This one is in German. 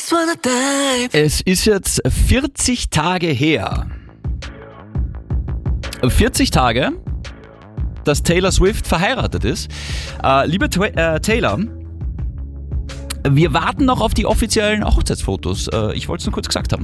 Es ist jetzt 40 Tage her. 40 Tage, dass Taylor Swift verheiratet ist. Liebe Taylor, wir warten noch auf die offiziellen Hochzeitsfotos. Ich wollte es nur kurz gesagt haben.